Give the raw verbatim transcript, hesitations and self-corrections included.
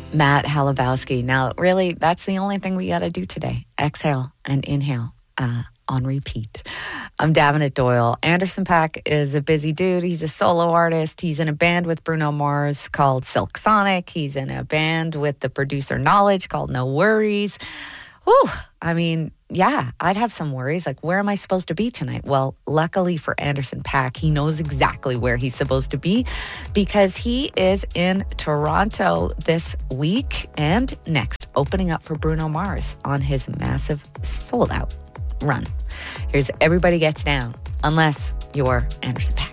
Matt Halabowski. Now, really, that's the only thing we got to do today. Exhale and inhale uh, on repeat. I'm Davenant Doyle. Anderson .Paak is a busy dude. He's a solo artist. He's in a band with Bruno Mars called Silk Sonic. He's in a band with the producer Knowledge called No Worries. Whew, I mean, yeah, I'd have some worries. Like, where am I supposed to be tonight? Well, luckily for Anderson .Paak, he knows exactly where he's supposed to be because he is in Toronto this week and next, opening up for Bruno Mars on his massive sold-out run. Here's Everybody Gets Down, unless you're Anderson .Paak.